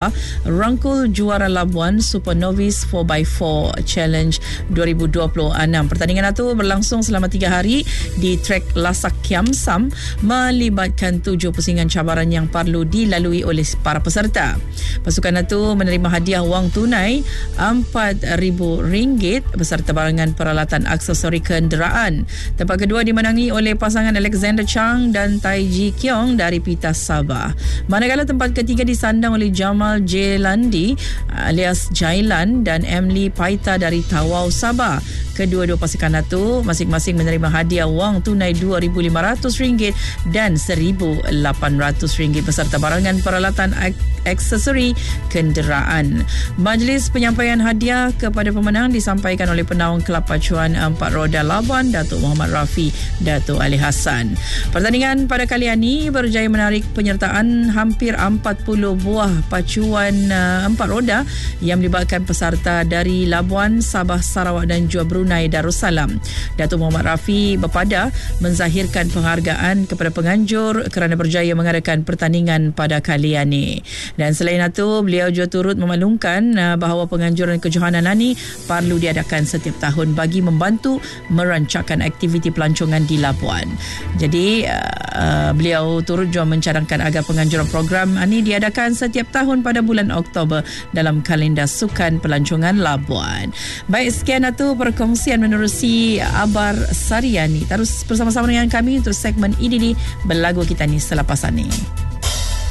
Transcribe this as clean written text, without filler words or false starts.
Sabah rangkul juara Labuan Super Novice 4x4 Challenge 2026. Pertandingan itu berlangsung selama 3 hari di trek Lasak Kiam Sam, melibatkan 7 pusingan cabaran yang perlu dilalui oleh para peserta. Pasukan itu menerima hadiah wang tunai RM4,000 beserta barangan peralatan aksesori kenderaan. Tempat kedua dimenangi oleh pasangan Alexander Chang dan Tai Ji Kiong dari Pitas Sabah. Manakala tempat ketiga disandang oleh Jamal Jelandi alias Jailan dan Emily Paita dari Tawau Sabah. Kedua-dua pasukan itu masing-masing menerima hadiah wang tunai RM2,500 dan RM1,800 beserta barangan peralatan aksesori kenderaan. Majlis penyampaian hadiah kepada pemenang disampaikan oleh penaung Kelab Pacuan 4 Roda Labuan, Datuk Muhammad Rafi Datuk Ali Hassan. Pertandingan pada kali ini berjaya menarik penyertaan hampir 40 buah pacuan 4 roda yang melibatkan peserta dari Labuan, Sabah, Sarawak dan juga Brunei Darussalam. Datuk Muhammad Rafi berpada menzahirkan penghargaan kepada penganjur kerana berjaya mengadakan pertandingan pada kali ini. Dan selain itu, beliau juga turut memaklumkan bahawa penganjuran kejohanan ini perlu diadakan setiap tahun bagi membantu merancangkan aktiviti pelancongan di Labuan. Jadi beliau turut juga mencadangkan agar penganjuran program ini diadakan setiap tahun pada bulan Oktober dalam kalender Sukan Pelancongan Labuan. Baik, sekian itu perkongsian menerusi Abar Sariani. Terus bersama-sama dengan kami untuk segmen IDD berlagu kita ni selepas ini.